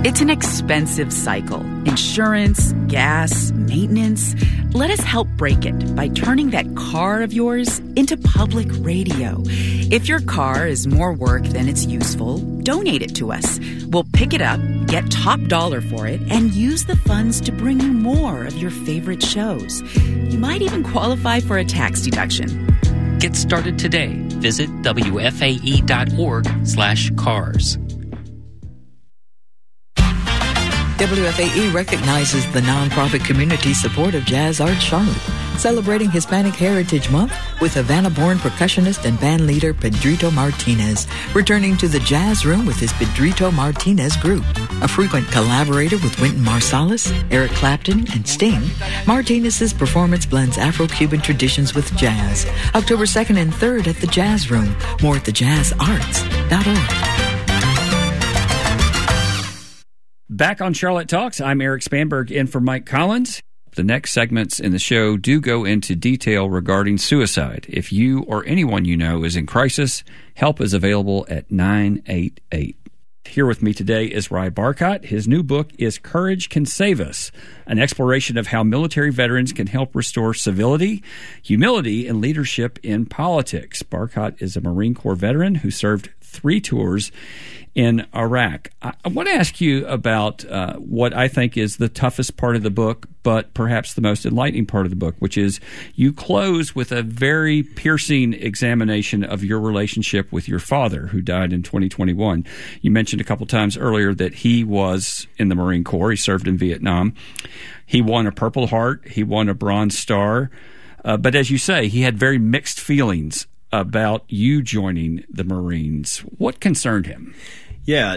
It's an expensive cycle. Insurance, gas, maintenance. Let us help break it by turning that car of yours into public radio. If your car is more work than it's useful, donate it to us. We'll pick it up, get top dollar for it, and use the funds to bring you more of your favorite shows. You might even qualify for a tax deduction. Get started today. Visit WFAE.org/cars. WFAE recognizes the nonprofit community support of Jazz Art Charlotte, celebrating Hispanic Heritage Month with Havana-born percussionist and band leader Pedrito Martinez, returning to the Jazz Room with his Pedrito Martinez Group. A frequent collaborator with Wynton Marsalis, Eric Clapton, and Sting, Martinez's performance blends Afro-Cuban traditions with jazz. October 2nd and 3rd at the Jazz Room. More at thejazzarts.org. Back on Charlotte Talks, I'm Eric Spanberg in for Mike Collins. The next segments in the show do go into detail regarding suicide. If you or anyone you know is in crisis, help is available at 988. Here with me today is Ry Barcott. His new book is Courage Can Save Us, an exploration of how military veterans can help restore civility, humility, and leadership in politics. Barcott is a Marine Corps veteran who served 3 tours in Iraq. I want to ask you about what I think is the toughest part of the book, but perhaps the most enlightening part of the book, which is you close with a very piercing examination of your relationship with your father, who died in 2021. You mentioned a couple times earlier that he was in the Marine Corps. He served in Vietnam. He won a Purple Heart. He won a Bronze Star. But as you say, he had very mixed feelings about you joining the Marines. What concerned him? Yeah,